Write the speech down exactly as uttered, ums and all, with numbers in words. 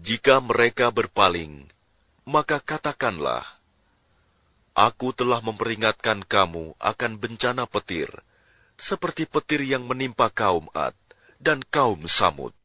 Jika mereka berpaling, maka katakanlah, Aku telah memperingatkan kamu akan bencana petir, seperti petir yang menimpa kaum Ad dan kaum Samud.